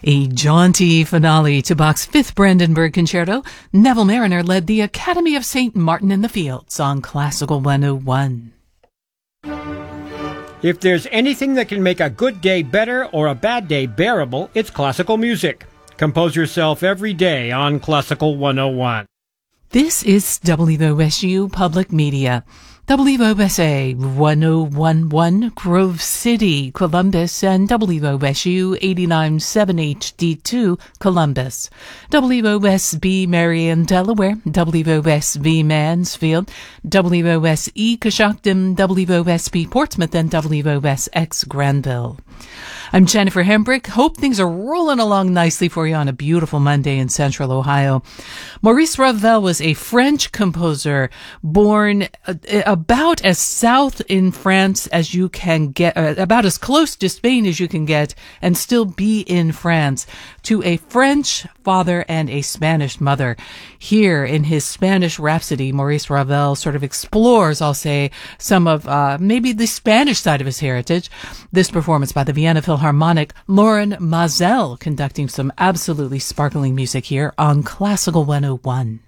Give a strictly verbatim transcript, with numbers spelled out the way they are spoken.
A jaunty finale to Bach's Fifth Brandenburg Concerto. Neville Mariner led the Academy of Saint Martin in the Fields on Classical one oh one. If there's anything that can make a good day better or a bad day bearable, it's classical music. Compose yourself every day on Classical one oh one. This is W O S U Public Media. W O S A one oh one point one Grove City, Columbus, and W O S U eighty-nine point seven H D two, Columbus. W O S B Marion, Delaware, W O S B Mansfield, W O S E Coshocton, W O S B Portsmouth, and W O S X Granville. I'm Jennifer Hembrick. Hope things are rolling along nicely for you on a beautiful Monday in Central Ohio. Maurice Ravel was a French composer born about as south in France as you can get, uh, about as close to Spain as you can get and still be in France, to a French father and a Spanish mother. Here in his Spanish Rhapsody, Maurice Ravel sort of explores, I'll say, some of uh, maybe the Spanish side of his heritage. This performance by the Vienna Philharmonic, Lauren Mazel conducting some absolutely sparkling music here on Classical one oh one.